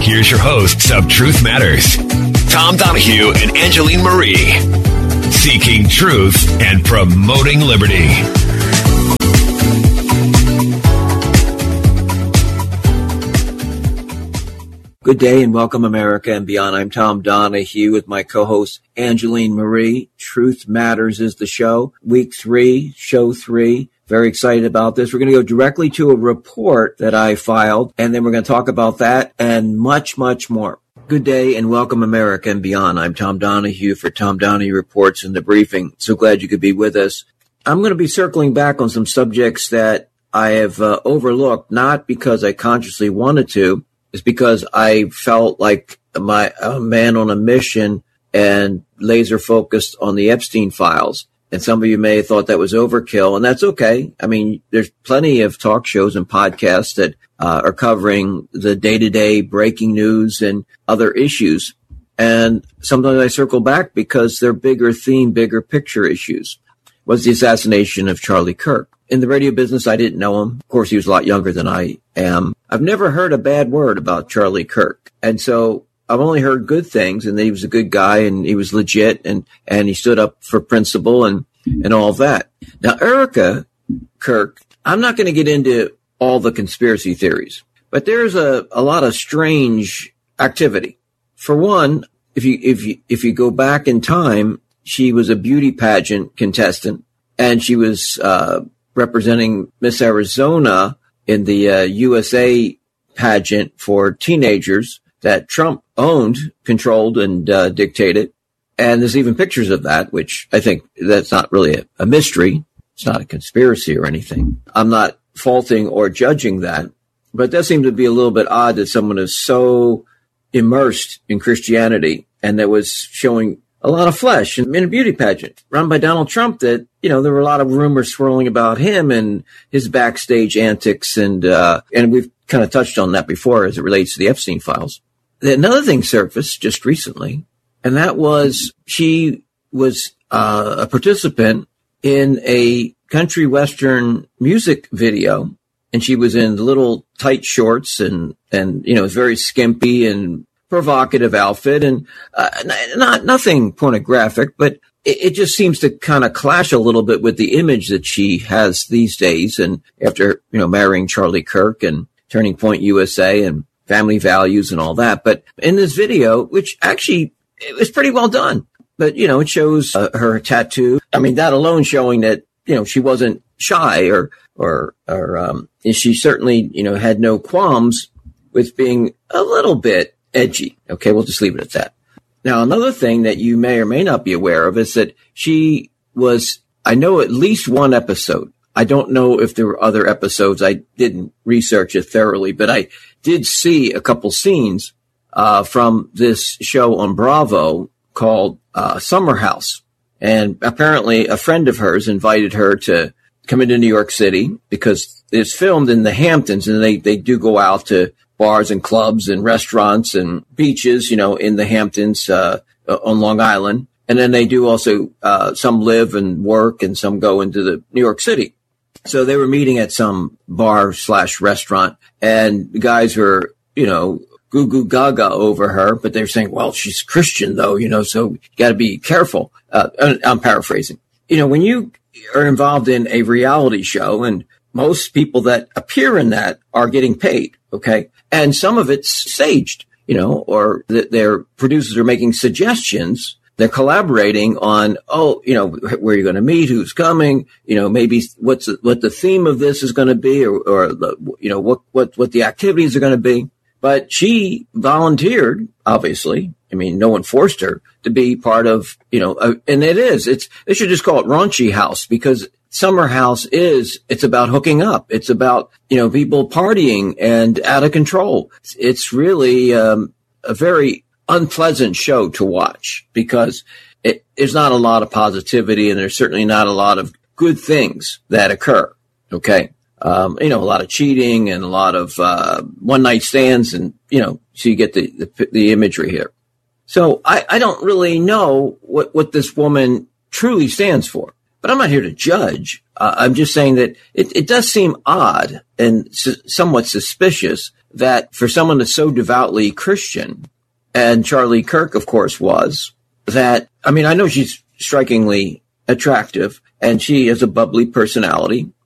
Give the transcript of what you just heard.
here's your hosts of Truth Matters, Tom Donahue and Angeline Marie, seeking truth and promoting liberty. Good day and welcome, America and beyond. I'm Tom Donahue with my co-host Angeline Marie. Truth Matters is the show. Week 3, show 3. Very excited about this. We're going to go directly to a report that I filed, and then we're going to talk about that and much, much more. Good day and welcome, America and beyond. I'm Tom Donahue for Tom Donahue Reports and the Briefing. So glad you could be with us. I'm going to be circling back on some subjects that I have overlooked, not because I consciously wanted to. It's because I felt like a man on a mission and laser focused on the Epstein files. And some of you may have thought that was overkill, and that's okay. I mean, there's plenty of talk shows and podcasts that are covering the day-to-day breaking news and other issues. And sometimes I circle back because they're bigger theme, bigger picture issues. Was the assassination of Charlie Kirk. In the radio business, I didn't know him. Of course, he was a lot younger than I am. I've never heard a bad word about Charlie Kirk. And so I've only heard good things, and that he was a good guy and he was legit and he stood up for principle and all of that. Now, Erica Kirk, I'm not going to get into all the conspiracy theories, but there's a lot of strange activity. For one, if you go back in time, she was a beauty pageant contestant, and she was representing Miss Arizona in the USA pageant for teenagers that Trump owned, controlled, and dictated. And there's even pictures of that, which I think that's not really a mystery. It's not a conspiracy or anything. I'm not faulting or judging that, but it does seem to be a little bit odd that someone is so immersed in Christianity and that was showing a lot of flesh in a beauty pageant run by Donald Trump that, there were a lot of rumors swirling about him and his backstage antics. And we've kind of touched on that before as it relates to the Epstein files. Another thing surfaced just recently, and that was she was a participant in a country western music video, and she was in little tight shorts and it was very skimpy and provocative outfit, and nothing pornographic, but it just seems to kind of clash a little bit with the image that she has these days. And after, marrying Charlie Kirk and Turning Point USA and family values and all that. But in this video, which actually it was pretty well done, but, it shows her tattoo. I mean, that alone showing that, she wasn't shy or she certainly, had no qualms with being a little bit edgy. Okay, we'll just leave it at that. Now, another thing that you may or may not be aware of is that she was, I know at least one episode. I don't know if there were other episodes. I didn't research it thoroughly, but I did see a couple scenes from this show on Bravo called Summer House. And apparently a friend of hers invited her to come into New York City because it's filmed in the Hamptons, and they do go out to bars and clubs and restaurants and beaches, in the Hamptons, on Long Island. And then they do also, some live and work and some go into the New York City. So they were meeting at some bar/restaurant, and the guys were, goo goo gaga over her, but they're saying, well, she's Christian though, so you gotta be careful. I'm paraphrasing. When you are involved in a reality show, and most people that appear in that are getting paid, okay? And some of it's staged, or their producers are making suggestions. They're collaborating on, where you're going to meet, who's coming, maybe what the theme of this is going to be, or what the activities are going to be. But she volunteered, obviously. I mean, no one forced her to be part of, and they should just call it Raunchy House, because Summer House it's about hooking up. It's about, people partying and out of control. It's really, a very unpleasant show to watch because there's not a lot of positivity, and there's certainly not a lot of good things that occur. Okay. A lot of cheating and a lot of, one night stands, and, so you get the imagery here. So I don't really know what this woman truly stands for. But I'm not here to judge. I'm just saying that it does seem odd and somewhat suspicious that for someone that's so devoutly Christian, and Charlie Kirk, of course, was, that, I mean, I know she's strikingly attractive and she has a bubbly personality.